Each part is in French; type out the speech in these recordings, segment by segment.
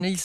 Nice,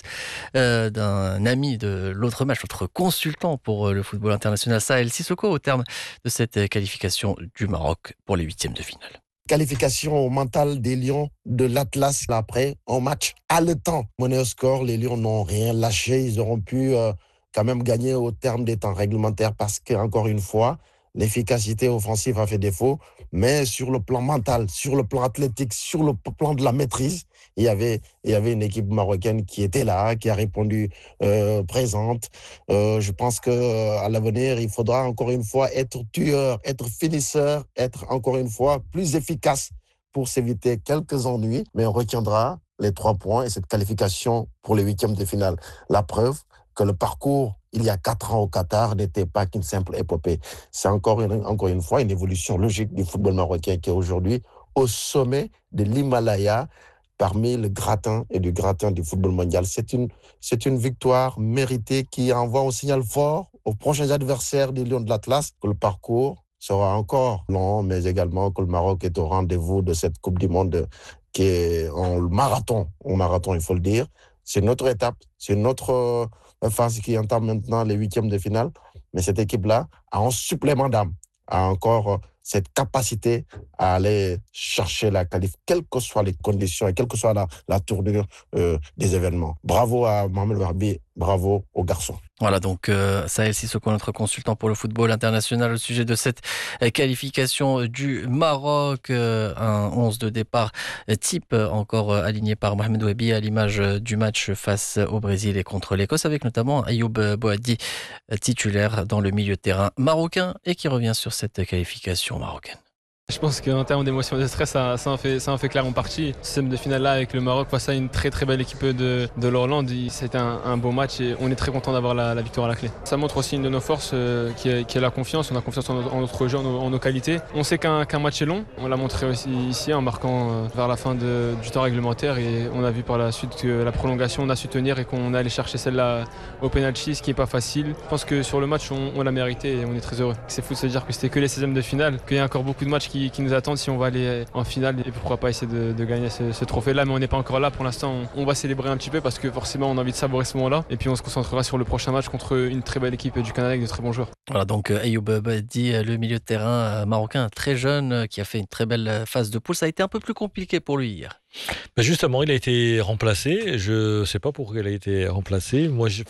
d'un ami de l'autre match, notre consultant pour le football international, Saël Sissoko, au terme de cette qualification du Maroc pour les huitièmes de finale. Qualification au mental des Lions de l'Atlas après un match haletant. Mené au score, les Lions n'ont rien lâché. Ils auront pu quand même gagner au terme des temps réglementaires parce qu'encore une fois, l'efficacité offensive a fait défaut. Mais sur le plan mental, sur le plan athlétique, sur le plan de la maîtrise, il y avait une équipe marocaine qui était là, qui a répondu présente. Je pense qu'à l'avenir, il faudra encore une fois être tueur, être finisseur, être encore une fois plus efficace pour s'éviter quelques ennuis. Mais on retiendra les 3 points et cette qualification pour les huitièmes de finale. La preuve que le parcours, il y a 4 ans au Qatar, n'était pas qu'une simple épopée. C'est encore une fois une évolution logique du football marocain qui est aujourd'hui au sommet de l'Himalaya, parmi le gratin et du gratin du football mondial. C'est une victoire méritée qui envoie un signal fort aux prochains adversaires des Lions de l'Atlas que le parcours sera encore long, mais également que le Maroc est au rendez-vous de cette Coupe du Monde qui est en marathon, il faut le dire. C'est notre étape, c'est notre phase qui entame maintenant les huitièmes de finale. Mais cette équipe-là a un supplément d'âme, a encore cette capacité à aller chercher la qualif, quelles que soient les conditions et quelle que soit la tournure des événements. Bravo à Mohamed Warbi, bravo aux garçons. Voilà donc Saël Sissoko, notre consultant pour le football international, au sujet de cette qualification du Maroc. Un 11 de départ type encore aligné par Mohamed Wahbi à l'image du match face au Brésil et contre l'Écosse, avec notamment Ayoub Boadi titulaire dans le milieu de terrain marocain et qui revient sur cette qualification marocaine. Je pense qu'en termes d'émotion et de stress, ça en fait clairement partie. Ce système de finale là avec le Maroc face à une très très belle équipe de l'Hollande, c'était un beau match et on est très content d'avoir la victoire à la clé. Ça montre aussi une de nos forces qui est la confiance. On a confiance en notre jeu, en nos qualités. On sait qu'un match est long. On l'a montré aussi ici en marquant vers la fin du temps réglementaire et on a vu par la suite que la prolongation on a su tenir et qu'on est allé chercher celle-là au penalty, ce qui n'est pas facile. Je pense que sur le match on l'a mérité et on est très heureux. C'est fou de se dire que c'était que les 16e de finale, qu'il y a encore beaucoup de matchs qui nous attendent si on va aller en finale et pourquoi pas essayer de gagner ce trophée-là. Mais on n'est pas encore là pour l'instant. On va célébrer un petit peu parce que forcément on a envie de savourer ce moment-là. Et puis on se concentrera sur le prochain match contre une très belle équipe du Canada avec de très bons joueurs. Voilà donc Ayoub Boadi, le milieu de terrain marocain très jeune qui a fait une très belle phase de poule. Ça a été un peu plus compliqué pour lui hier. Ben justement, il a été remplacé. Je ne sais pas pourquoi il a été remplacé.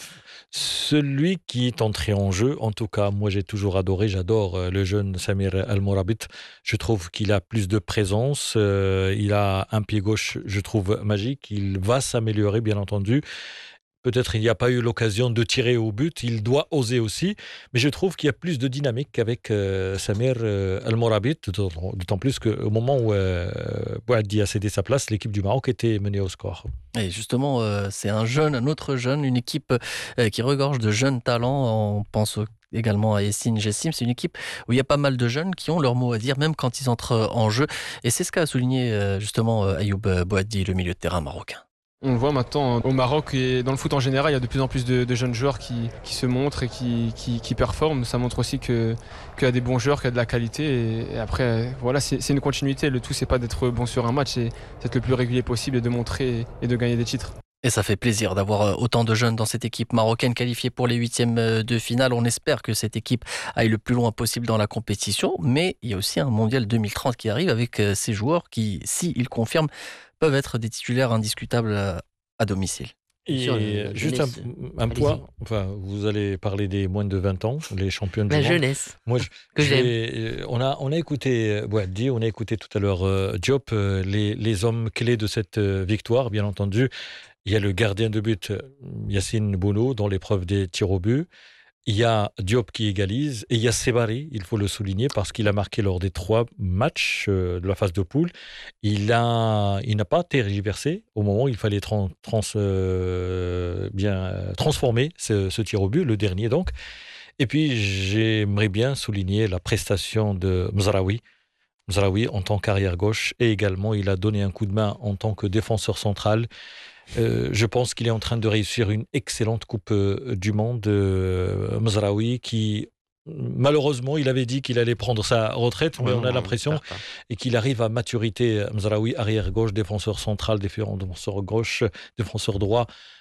Celui qui est entré en jeu, en tout cas, moi j'ai toujours adoré, j'adore le jeune Samir Al-Morabit. Je trouve qu'il a plus de présence. Il a un pied gauche, je trouve, magique. Il va s'améliorer, bien entendu. Peut-être il n'y a pas eu l'occasion de tirer au but, il doit oser aussi, mais je trouve qu'il y a plus de dynamique qu'avec Samir Al-Morabit, d'autant plus qu'au moment où Boadi a cédé sa place, l'équipe du Maroc était menée au score. Et justement, c'est un autre jeune, une équipe qui regorge de jeunes talents. On pense également à Yacine Jessim. C'est une équipe où il y a pas mal de jeunes qui ont leur mot à dire, même quand ils entrent en jeu. Et c'est ce qu'a souligné justement Ayoub Boadi, le milieu de terrain marocain. On le voit maintenant au Maroc et dans le foot en général, il y a de plus en plus de jeunes joueurs qui se montrent et qui performent. Ça montre aussi qu'il y a des bons joueurs, qu'il y a de la qualité. Et après, voilà, c'est une continuité. Le tout, c'est pas d'être bon sur un match, c'est d'être le plus régulier possible et de montrer et de gagner des titres. Et ça fait plaisir d'avoir autant de jeunes dans cette équipe marocaine qualifiée pour les huitièmes de finale. On espère que cette équipe aille le plus loin possible dans la compétition. Mais il y a aussi un mondial 2030 qui arrive avec ces joueurs qui, s'ils confirment, peuvent être des titulaires indiscutables à domicile. Et juste un point, enfin, vous allez parler des moins de 20 ans, les champions du monde. La jeunesse, Moi, que j'aime. on a écouté Boadi, on a écouté tout à l'heure Diop, les hommes clés de cette victoire, bien entendu. Il y a le gardien de but, Yacine Bounou, dans l'épreuve des tirs au but. Il y a Diop qui égalise et il y a Sebari, il faut le souligner, parce qu'il a marqué lors des 3 matchs de la phase de poule. Il n'a pas tergiversé au moment où il fallait transformer ce tir au but, le dernier donc. Et puis j'aimerais bien souligner la prestation de Mzraoui. Mzraoui en tant qu'arrière gauche et également il a donné un coup de main en tant que défenseur central. Je pense qu'il est en train de réussir une excellente Coupe du Monde. Mzraoui qui, malheureusement, il avait dit qu'il allait prendre sa retraite, mais on a l'impression et qu'il arrive à maturité. Mzraoui, arrière gauche, défenseur central, défenseur gauche, défenseur droit.